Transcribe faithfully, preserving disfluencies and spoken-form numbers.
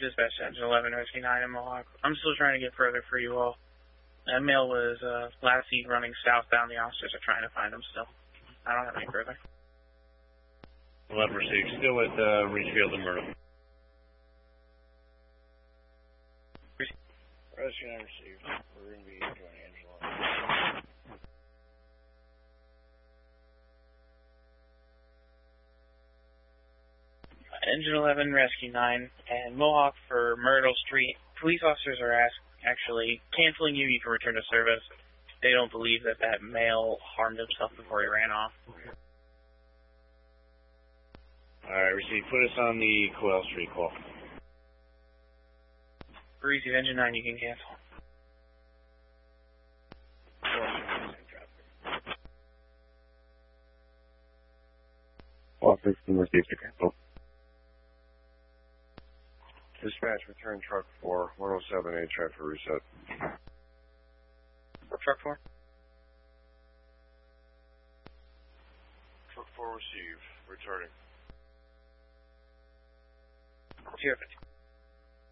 Dispatch Engine eleven, Rescue nine in Mohawk. I'm still trying to get further for you all. That male was uh, last seen running southbound. The officers are trying to find him still. I don't have any further. eleven received. Still at uh, Reachfield and Myrtle. Rescue nine received. We're going to be joining Angela. Engine eleven, Rescue nine, and Mohawk for Myrtle Street. Police officers are ask, actually canceling you. You can return to service. They don't believe that that male harmed himself before he ran off. Alright, receive. Put us on the Coel Street call. Receive Engine nine, you can cancel. Well, sixteen received to cancel. Dispatch, return truck four, one oh seven A, check for reset. Truck four? Truck four received, returning. zero fifty.